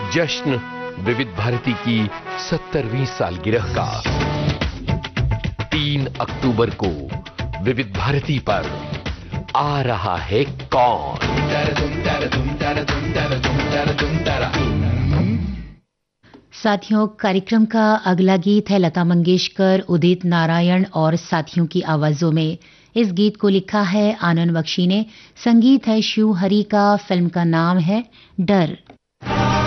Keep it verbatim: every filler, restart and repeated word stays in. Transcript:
जश्न विविध भारती की सत्तरवीं सालगिरह का तीन अक्टूबर को विविध भारती पर आ रहा है कौन। साथियों, कार्यक्रम का अगला गीत है लता मंगेशकर, उदित नारायण और साथियों की आवाजों में। इस गीत को लिखा है आनंद बख्शी ने, संगीत है शिव हरि का, फिल्म का नाम है डर।